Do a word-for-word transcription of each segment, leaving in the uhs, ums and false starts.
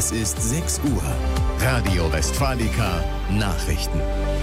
Es ist sechs Uhr. Radio Westfalica Nachrichten.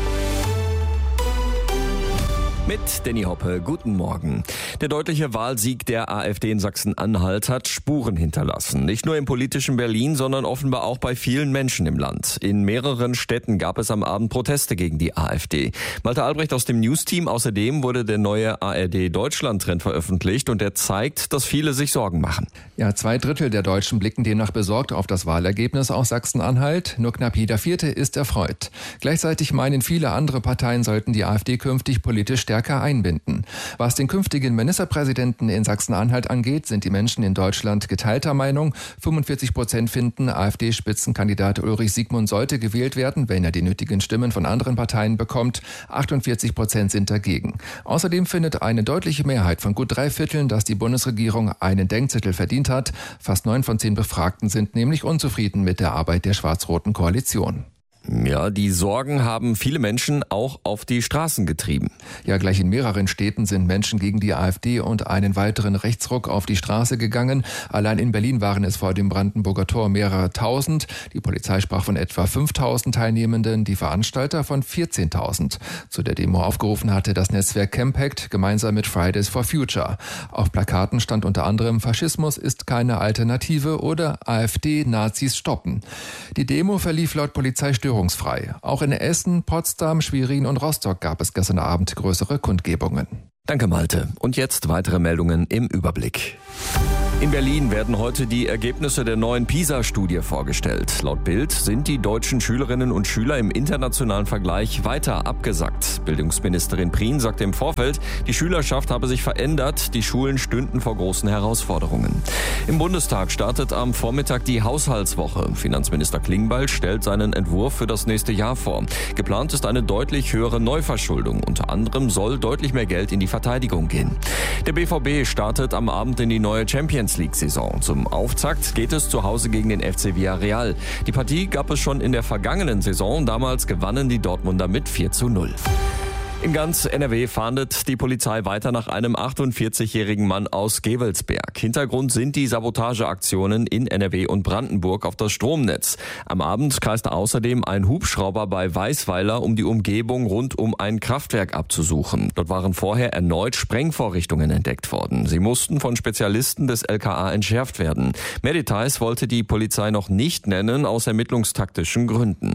Mit Danny Hoppe, guten Morgen. Der deutliche Wahlsieg der AfD in Sachsen-Anhalt hat Spuren hinterlassen. Nicht nur im politischen Berlin, sondern offenbar auch bei vielen Menschen im Land. In mehreren Städten gab es am Abend Proteste gegen die AfD. Malte Albrecht aus dem News-Team. Außerdem wurde der neue A R D-Deutschland-Trend veröffentlicht und der zeigt, dass viele sich Sorgen machen. Ja, zwei Drittel der Deutschen blicken demnach besorgt auf das Wahlergebnis aus Sachsen-Anhalt. Nur knapp jeder Vierte ist erfreut. Gleichzeitig meinen viele andere Parteien sollten die AfD künftig politisch stärker einbinden. Was den künftigen Ministerpräsidenten in Sachsen-Anhalt angeht, sind die Menschen in Deutschland geteilter Meinung. fünfundvierzig Prozent finden, AfD-Spitzenkandidat Ulrich Siegmund sollte gewählt werden, wenn er die nötigen Stimmen von anderen Parteien bekommt. achtundvierzig Prozent sind dagegen. Außerdem findet eine deutliche Mehrheit von gut drei Vierteln, dass die Bundesregierung einen Denkzettel verdient hat. Fast neun von zehn Befragten sind nämlich unzufrieden mit der Arbeit der schwarz-roten Koalition. Ja, die Sorgen haben viele Menschen auch auf die Straßen getrieben. Ja, gleich in mehreren Städten sind Menschen gegen die AfD und einen weiteren Rechtsruck auf die Straße gegangen. Allein in Berlin waren es vor dem Brandenburger Tor mehrere Tausend. Die Polizei sprach von etwa fünftausend Teilnehmenden, die Veranstalter von vierzehntausend. Zu der Demo aufgerufen hatte das Netzwerk Campact gemeinsam mit Fridays for Future. Auf Plakaten stand unter anderem: Faschismus ist keine Alternative oder AfD Nazis stoppen. Die Demo verlief laut Polizei störungsfrei. Auch in Essen, Potsdam, Schwerin und Rostock gab es gestern Abend größere Kundgebungen. Danke, Malte. Und jetzt weitere Meldungen im Überblick. In Berlin werden heute die Ergebnisse der neuen PISA-Studie vorgestellt. Laut Bild sind die deutschen Schülerinnen und Schüler im internationalen Vergleich weiter abgesackt. Bildungsministerin Prien sagte im Vorfeld, die Schülerschaft habe sich verändert, die Schulen stünden vor großen Herausforderungen. Im Bundestag startet am Vormittag die Haushaltswoche. Finanzminister Klingbeil stellt seinen Entwurf für das nächste Jahr vor. Geplant ist eine deutlich höhere Neuverschuldung. Unter anderem soll deutlich mehr Geld in die Verteidigung gehen. Der B V B startet am Abend in die neue Champions League-Saison. Zum Auftakt geht es zu Hause gegen den F C Villarreal. Die Partie gab es schon in der vergangenen Saison. Damals gewannen die Dortmunder mit vier zu null. In ganz N R W fahndet die Polizei weiter nach einem achtundvierzigjährigen Mann aus Gevelsberg. Hintergrund sind die Sabotageaktionen in N R W und Brandenburg auf das Stromnetz. Am Abend kreiste außerdem ein Hubschrauber bei Weißweiler, um die Umgebung rund um ein Kraftwerk abzusuchen. Dort waren vorher erneut Sprengvorrichtungen entdeckt worden. Sie mussten von Spezialisten des L K A entschärft werden. Mehr Details wollte die Polizei noch nicht nennen, aus ermittlungstaktischen Gründen.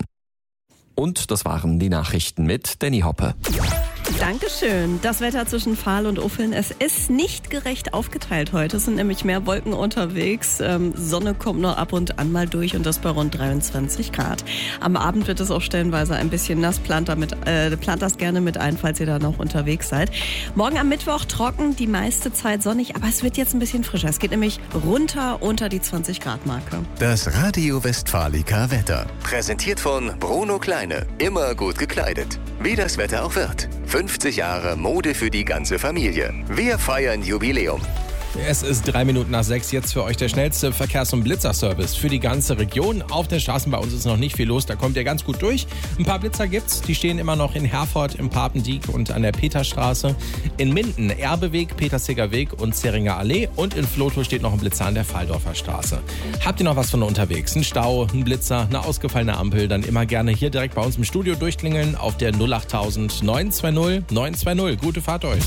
Und das waren die Nachrichten mit Danny Hoppe. Dankeschön. Das Wetter zwischen Fahl und Uffeln, es ist nicht gerecht aufgeteilt heute. Es sind nämlich mehr Wolken unterwegs. Ähm, Sonne kommt nur ab und an mal durch und das bei rund dreiundzwanzig Grad. Am Abend wird es auch stellenweise ein bisschen nass. Plant, damit, äh, plant das gerne mit ein, falls ihr da noch unterwegs seid. Morgen am Mittwoch trocken, die meiste Zeit sonnig, aber es wird jetzt ein bisschen frischer. Es geht nämlich runter unter die zwanzig Grad Marke. Das Radio Westfalica Wetter. Präsentiert von Bruno Kleine. Immer gut gekleidet. Wie das Wetter auch wird. fünfzig Jahre Mode für die ganze Familie. Wir feiern Jubiläum. Es ist drei Minuten nach sechs. Jetzt für euch der schnellste Verkehrs- und Blitzerservice für die ganze Region. Auf den Straßen bei uns ist noch nicht viel los, da kommt ihr ganz gut durch. Ein paar Blitzer gibt's, die stehen immer noch in Herford, im Papendiek und an der Peterstraße. In Minden, Erbeweg, Petersiger Weg und Zeringer Allee. Und in Vlotho steht noch ein Blitzer an der Fahldorfer Straße. Habt ihr noch was von unterwegs? Ein Stau, ein Blitzer, eine ausgefallene Ampel? Dann immer gerne hier direkt bei uns im Studio durchklingeln auf der null achttausend neun zwei null neun zwei null. Gute Fahrt euch.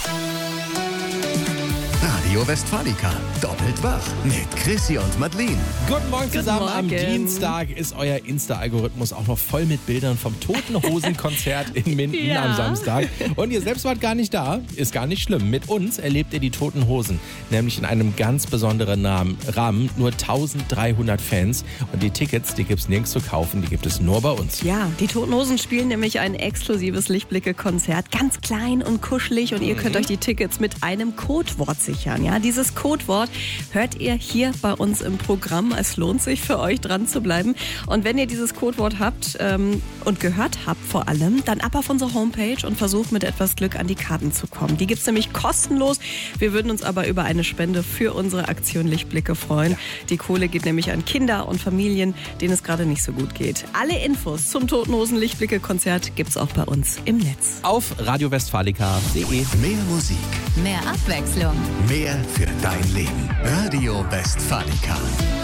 Radio Westfalica. Doppelt wach mit Chrissy und Madeleine. Guten Morgen zusammen. Guten Am Morgen. Dienstag ist euer Insta-Algorithmus auch noch voll mit Bildern vom Toten Hosen-Konzert in Minden Ja. am Samstag. Und ihr selbst wart gar nicht da. Ist gar nicht schlimm. Mit uns erlebt ihr die Toten Hosen. Nämlich in einem ganz besonderen Rahmen. Nur eintausenddreihundert Fans. Und die Tickets, die gibt's nirgends zu kaufen. Die gibt es nur bei uns. Ja, die Toten Hosen spielen nämlich ein exklusives Lichtblicke-Konzert. Ganz klein und kuschelig und ihr könnt euch die Tickets mit einem Codewort sichern. Ja, dieses Codewort hört ihr hier bei uns im Programm. Es lohnt sich für euch dran zu bleiben. Und wenn ihr dieses Codewort habt ähm, und gehört habt vor allem, dann ab auf unsere Homepage und versucht mit etwas Glück an die Karten zu kommen. Die gibt's nämlich kostenlos. Wir würden uns aber über eine Spende für unsere Aktion Lichtblicke freuen. Ja. Die Kohle geht nämlich an Kinder und Familien, denen es gerade nicht so gut geht. Alle Infos zum Toten Hosen Lichtblicke Konzert gibt's auch bei uns im Netz. Auf radio westfalica punkt de. Mehr Musik. Mehr Abwechslung. Mehr für dein Leben. Radio Westfalica.